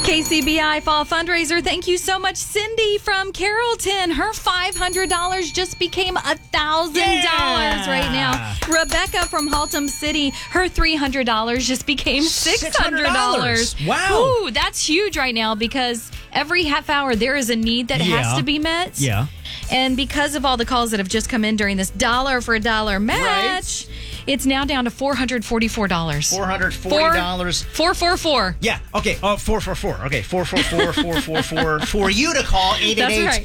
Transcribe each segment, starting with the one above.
KCBI Fall Fundraiser. Thank you so much, Cindy from Carrollton. Her $500 just became $1,000 right now. Rebecca from Haltom City, her $300 just became $600. Wow. Ooh, that's huge right now because every half hour there is a need that has to be met. Yeah. And because of all the calls that have just come in during this dollar for a dollar match, it's now down to $444. $440. 444. Yeah. Okay. 444. Okay. 444. For you to call 888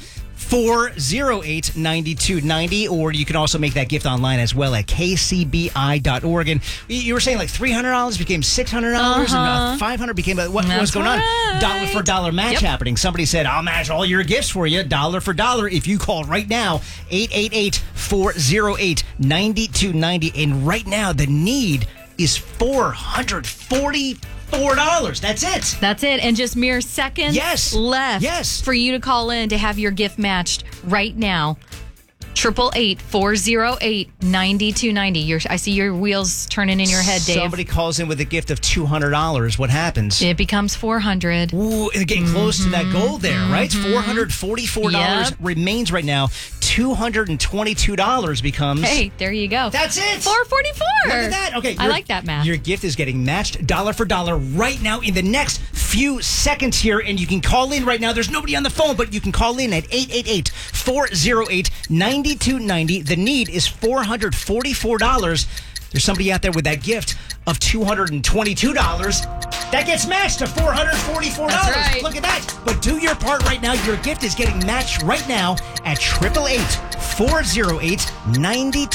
408-9290, or you can also make that gift online as well at kcbi.org. And you were saying like $300 became $600 and $500 became what's going on? Dollar for dollar match happening. Somebody said, I'll match all your gifts for you, dollar for dollar, if you call right now, 888-408-9290. And right now, the need is $444. That's it. That's it. And just mere seconds left for you to call in to have your gift matched right now. 888-408-9290. I see your wheels turning in your head, Dave. Somebody calls in with a gift of $200. What happens? It becomes $400. Ooh, and getting close to that goal there, right? $444 remains right now. $222 becomes. Hey, there you go. That's it. $444. Look at that. Okay, I like that math. Your gift is getting matched dollar for dollar right now in the next few seconds here, and you can call in right now. There's nobody on the phone, but you can call in at 888-408-9290. The need is $444. There's somebody out there with that gift of $222. That gets matched to $444. That's right. Look at that. But do your part right now. Your gift is getting matched right now at 888-408-9290.